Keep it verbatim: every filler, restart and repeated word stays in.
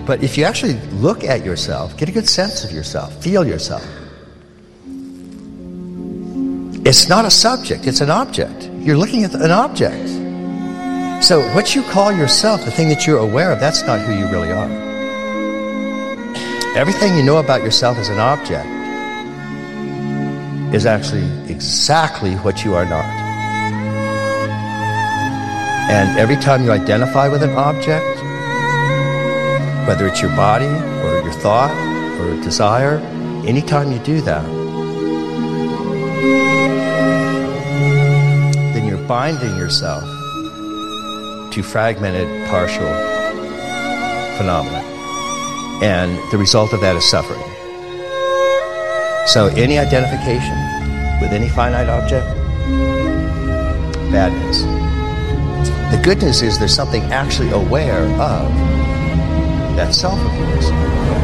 But if you actually look at yourself, get a good sense of yourself, feel yourself, it's not a subject, it's an object. You're looking at an object. So what you call yourself, the thing that you're aware of, that's not who you really are. Everything you know about yourself as an object is actually exactly what you are not. And every time you identify with an object, whether it's your body or your thought or desire, anytime you do that, then you're binding yourself to fragmented, partial phenomena. And the result of that is suffering. So any identification with any finite object, bad news. The good news is there's something actually aware of that self of yours.